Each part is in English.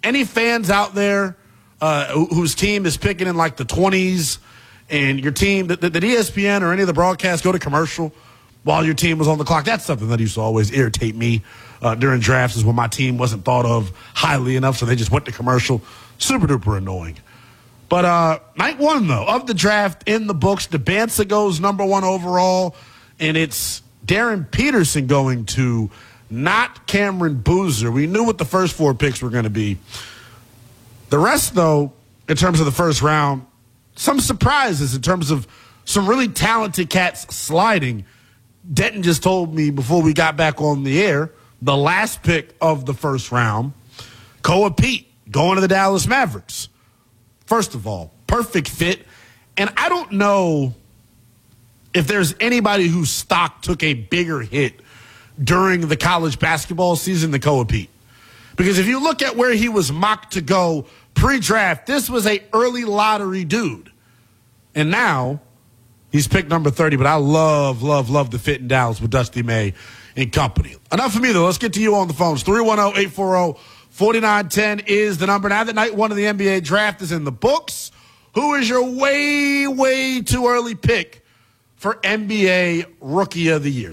any fans out there whose team is picking in like the 20s and your team, did ESPN or any of the broadcasts go to commercial while your team was on the clock? That's something that used to always irritate me during drafts, is when my team wasn't thought of highly enough, so they just went to commercial. Super duper annoying. But night one, though, of the draft in the books, Debanza goes number 1 overall, and it's Darren Peterson going to, not Cameron Boozer. We knew what the first 4 picks were going to be. The rest, though, in terms of the first round, some surprises in terms of some really talented cats sliding. Denton just told me before we got back on the air, the last pick of the first round, Koa Pete going to the Dallas Mavericks. First of all, perfect fit. And I don't know if there's anybody whose stock took a bigger hit during the college basketball season than Koa Pete. Because if you look at where he was mocked to go pre-draft, this was a early lottery dude. And now he's picked number 30, but I love the fit in Dallas with Dusty May and company. Enough for me, though. Let's get to you on the phones. 310-840-4910 is the number. Now that night one of the NBA draft is in the books, who is your way too early pick for NBA Rookie of the Year?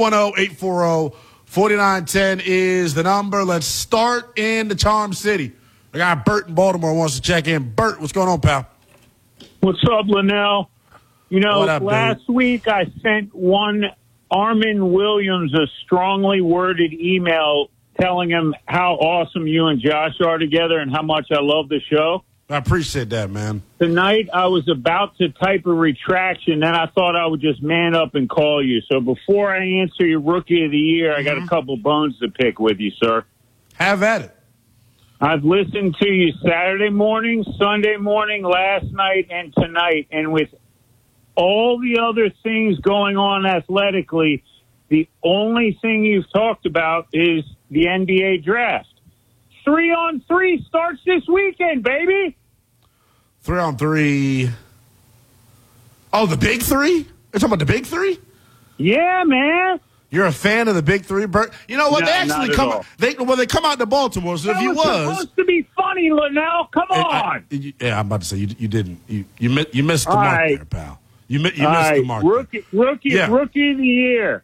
310-840-4910 is the number. Let's start in the Charm City. I got Bert in Baltimore wants to check in. Bert, what's going on, pal? What's up, Linnell? You know, last week I sent one Armin Williams a strongly worded email telling him how awesome you and Josh are together and how much I love the show. I appreciate that, man. Tonight I was about to type a retraction, then I thought I would just man up and call you. So before I answer your Rookie of the Year, I got a couple bones to pick with you, sir. Have at it. I've listened to you Saturday morning, Sunday morning, last night, and tonight, and with all the other things going on athletically, the only thing you've talked about is the NBA draft. 3-on-3 starts this weekend, baby. 3-on-3. Oh, the big 3? You're talking about the big 3? Yeah, man. You're a fan of the big 3, Bert? You know what? No, they actually come. They come out to Baltimore. So that if you was supposed to be funny, Linnell. Come on. I'm about to say you didn't. You missed the mark there, pal. You missed the mark. Rookie of the Year.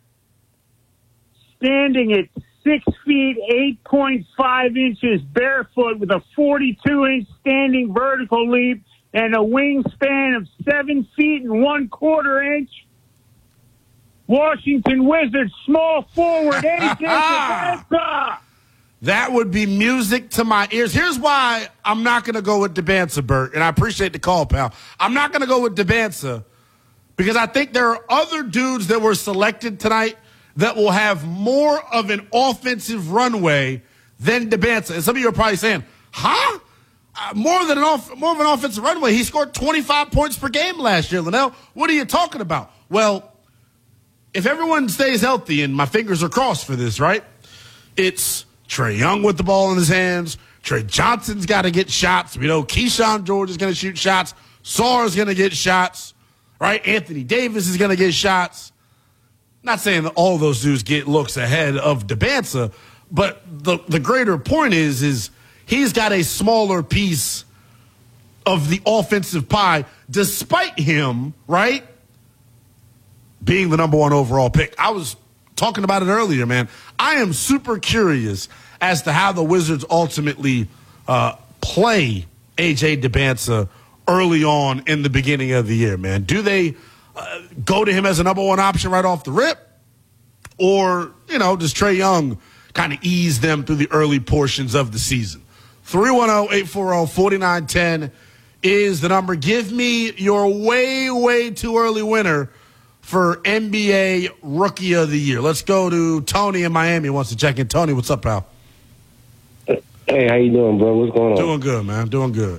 Standing at 6 feet, 8.5 inches barefoot with a 42-inch standing vertical leap and a wingspan of 7 feet and 1/4 inch. Washington Wizards small forward, AJ Debanza. That would be music to my ears. Here's why I'm not going to go with Debanza, Bert, and I appreciate the call, pal. I'm not going to go with Debanza because I think there are other dudes that were selected tonight that will have more of an offensive runway than Debanza. And some of you are probably saying, huh? More of an offensive runway. He scored 25 points per game last year, Linnell. What are you talking about? Well, if everyone stays healthy, and my fingers are crossed for this, right? It's Trae Young with the ball in his hands. Trey Johnson's got to get shots. We know Keyshawn George is going to shoot shots. Sarr's going to get shots, right? Anthony Davis is going to get shots. Not saying that all those dudes get looks ahead of Debanza, but the greater point is he's got a smaller piece of the offensive pie, despite him, right, being the number 1 overall pick. I was talking about it earlier, man. I am super curious as to how the Wizards ultimately play A.J. Debanza early on in the beginning of the year, man. Do they go to him as a number 1 option right off the rip? Or, does Trae Young kind of ease them through the early portions of the season? 310-840-4910 is the number. Give me your way too early winner for NBA Rookie of the Year. Let's go to Tony in Miami wants to check in. Tony, what's up, pal? Hey, how you doing, bro? What's going on? Doing good, man. Doing good.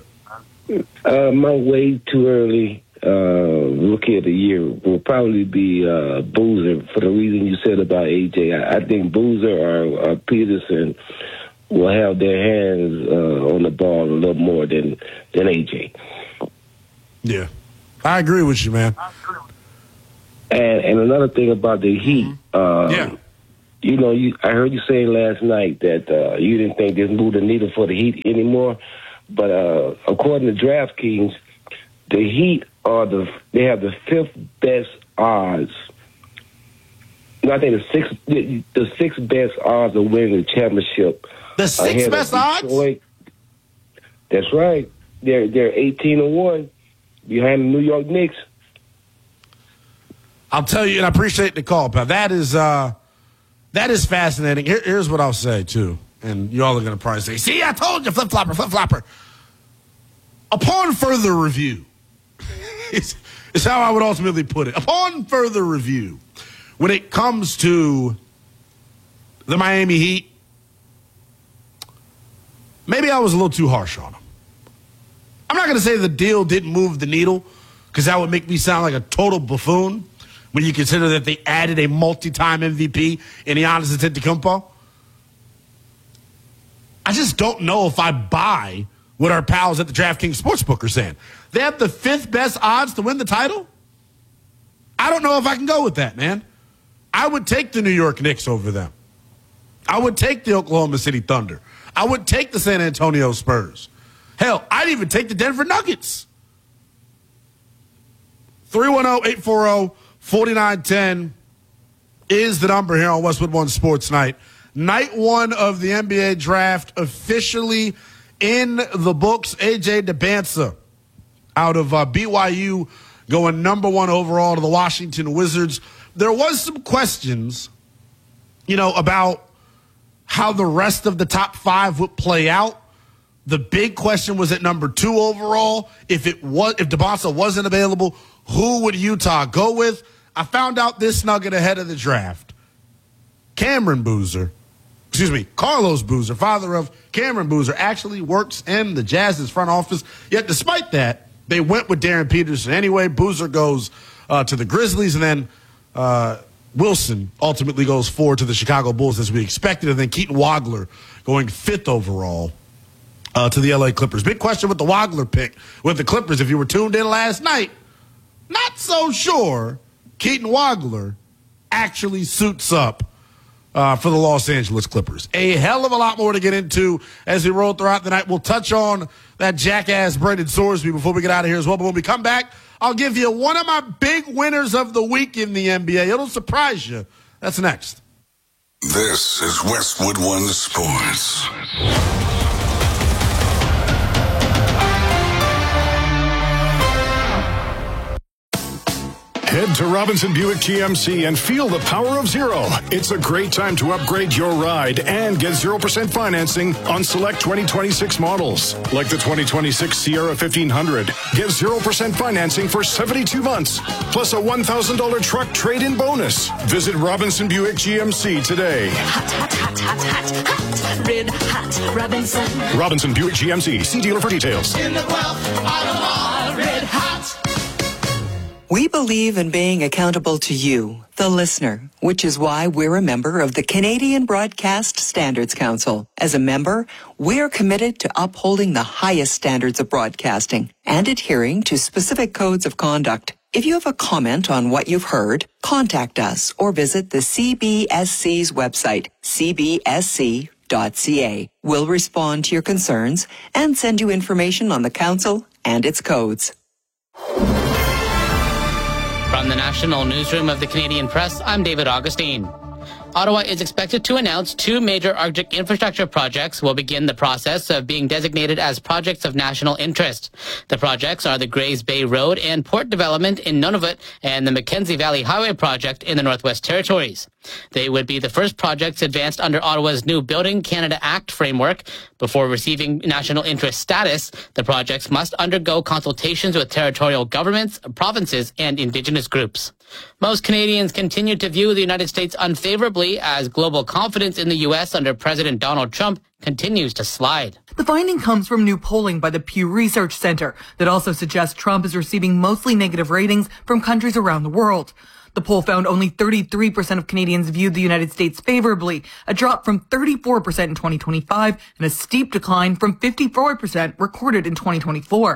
My way too early Rookie of the Year will probably be Boozer for the reason you said about AJ. I think Boozer or Peterson will have their hands on the ball a little more than AJ. Yeah, I agree with you, man. And another thing about the Heat, I heard you saying last night that you didn't think this moved the needle for the Heat anymore. But according to DraftKings, the Heat they have the fifth best odds. No, I think the sixth best odds of winning the championship. The sixth best odds? That's right. They're 18-1 behind the New York Knicks. I'll tell you, and I appreciate the call, pal. That is fascinating. Here's what I'll say, too. And you all are going to probably say, see, I told you, flip-flopper. Upon further review, is how I would ultimately put it. Upon further review, when it comes to the Miami Heat, maybe I was a little too harsh on them. I'm not going to say the deal didn't move the needle, because that would make me sound like a total buffoon when you consider that they added a multi-time MVP in Giannis Antetokounmpo. I just don't know if I buy what our pals at the DraftKings Sportsbook are saying. They have the fifth best odds to win the title? I don't know if I can go with that, man. I would take the New York Knicks over them. I would take the Oklahoma City Thunder. I would take the San Antonio Spurs. Hell, I'd even take the Denver Nuggets. 310-840-4910 is the number here on Westwood One Sports Night. Night one of the NBA draft officially in the books. AJ DeBansa out of BYU going number one overall to the Washington Wizards. There was some questions, about how the rest of the top five would play out. The big question was at number 2 overall. If DeBansa wasn't available, who would Utah go with? I found out this nugget ahead of the draft. Carlos Boozer, father of Cameron Boozer, actually works in the Jazz's front office. Yet despite that, they went with Darren Peterson anyway. Boozer goes to the Grizzlies, and then Wilson ultimately goes forward to the Chicago Bulls as we expected, and then Keaton Wagler going 5th overall to the LA Clippers. Big question with the Wagler pick with the Clippers. If you were tuned in last night, not so sure Keaton Wagler actually suits up for the Los Angeles Clippers. A hell of a lot more to get into as we roll throughout the night. We'll touch on that jackass Brendan Sorsby before we get out of here as well. But when we come back, I'll give you one of my big winners of the week in the NBA. It'll surprise you. That's next. This is Westwood One Sports. Head to Robinson Buick GMC and feel the power of zero. It's a great time to upgrade your ride and get 0% financing on select 2026 models. Like the 2026 Sierra 1500. Get 0% financing for 72 months, plus a $1,000 truck trade-in bonus. Visit Robinson Buick GMC today. Hot, hot, hot, hot, hot, hot. Red hot Robinson. Robinson Buick GMC. See dealer for details. In the Guelph, Ottawa, red hot. We believe in being accountable to you, the listener, which is why we're a member of the Canadian Broadcast Standards Council. As a member, we're committed to upholding the highest standards of broadcasting and adhering to specific codes of conduct. If you have a comment on what you've heard, contact us or visit the CBSC's website, cbsc.ca. We'll respond to your concerns and send you information on the council and its codes. From the National Newsroom of the Canadian Press, I'm David Augustine. Ottawa is expected to announce 2 major Arctic infrastructure projects will begin the process of being designated as projects of national interest. The projects are the Grays Bay Road and Port Development in Nunavut and the Mackenzie Valley Highway Project in the Northwest Territories. They would be the first projects advanced under Ottawa's new Building Canada Act framework. Before receiving national interest status, the projects must undergo consultations with territorial governments, provinces, and Indigenous groups. Most Canadians continue to view the United States unfavorably as global confidence in the U.S. under President Donald Trump continues to slide. The finding comes from new polling by the Pew Research Center that also suggests Trump is receiving mostly negative ratings from countries around the world. The poll found only 33% of Canadians viewed the United States favorably, a drop from 34% in 2025 and a steep decline from 54% recorded in 2024.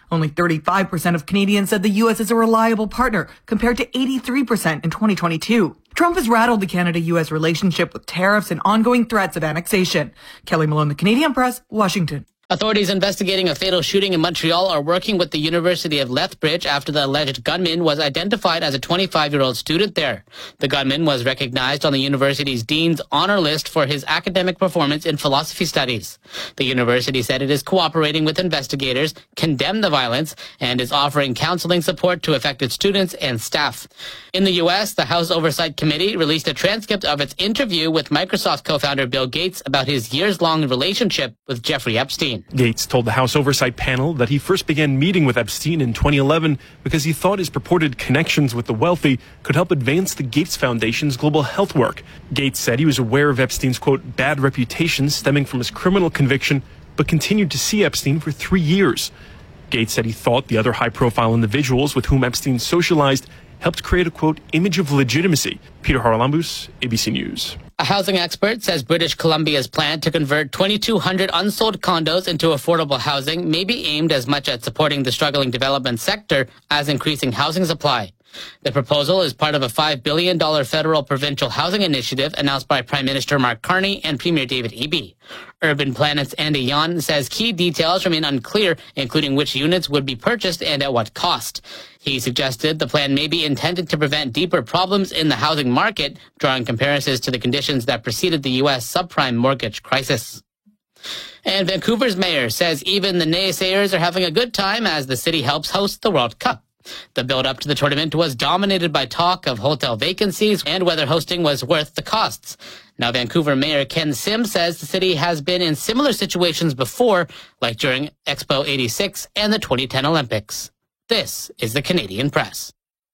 Only 35% of Canadians said the U.S. is a reliable partner, compared to 83% in 2022. Trump has rattled the Canada-U.S. relationship with tariffs and ongoing threats of annexation. Kelly Malone, The Canadian Press, Washington. Authorities investigating a fatal shooting in Montreal are working with the University of Lethbridge after the alleged gunman was identified as a 25-year-old student there. The gunman was recognized on the university's dean's honor list for his academic performance in philosophy studies. The university said it is cooperating with investigators, condemned the violence, and is offering counseling support to affected students and staff. In the U.S., the House Oversight Committee released a transcript of its interview with Microsoft co-founder Bill Gates about his years-long relationship with Jeffrey Epstein. Gates told the House Oversight panel that he first began meeting with Epstein in 2011 because he thought his purported connections with the wealthy could help advance the Gates Foundation's global health work. Gates said he was aware of Epstein's, quote, bad reputation stemming from his criminal conviction, but continued to see Epstein for 3 years. Gates said he thought the other high-profile individuals with whom Epstein socialized helped create a, quote, image of legitimacy. Peter Haralambous, ABC News. A housing expert says British Columbia's plan to convert 2,200 unsold condos into affordable housing may be aimed as much at supporting the struggling development sector as increasing housing supply. The proposal is part of a $5 billion federal provincial housing initiative announced by Prime Minister Mark Carney and Premier David Eby. Urban Planet's Andy Yan says key details remain unclear, including which units would be purchased and at what cost. He suggested the plan may be intended to prevent deeper problems in the housing market, drawing comparisons to the conditions that preceded the U.S. subprime mortgage crisis. And Vancouver's mayor says even the naysayers are having a good time as the city helps host the World Cup. The build-up to the tournament was dominated by talk of hotel vacancies and whether hosting was worth the costs. Now, Vancouver Mayor Ken Sim says the city has been in similar situations before, like during Expo 86 and the 2010 Olympics. This is the Canadian Press.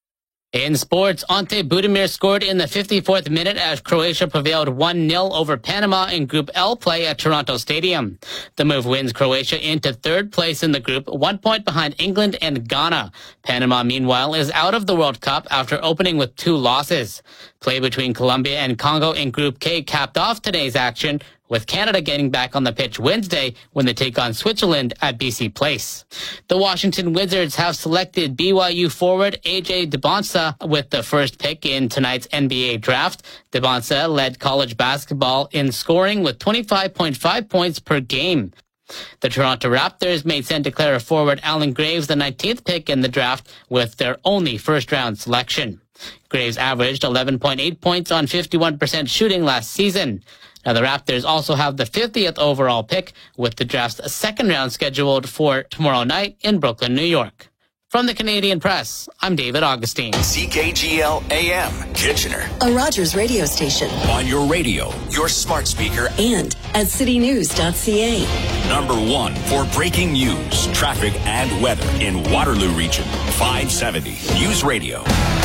In sports, Ante Budimir scored in the 54th minute as Croatia prevailed 1-0 over Panama in Group L play at Toronto Stadium. The move wins Croatia into third place in the group, 1 point behind England and Ghana. Panama, meanwhile, is out of the World Cup after opening with 2 losses. Play between Colombia and Congo in Group K capped off today's action, with Canada getting back on the pitch Wednesday when they take on Switzerland at BC Place. The Washington Wizards have selected BYU forward AJ Debonsa with the first pick in tonight's NBA draft. Debonsa led college basketball in scoring with 25.5 points per game. The Toronto Raptors made Santa Clara forward Allen Graves the 19th pick in the draft with their only first-round selection. Graves averaged 11.8 points on 51% shooting last season. Now, the Raptors also have the 50th overall pick, with the draft's second round scheduled for tomorrow night in Brooklyn, New York. From the Canadian Press, I'm David Augustine. CKGL AM, Kitchener. A Rogers radio station. On your radio, your smart speaker, and at citynews.ca. #1 for breaking news, traffic, and weather in Waterloo Region. 570 News Radio.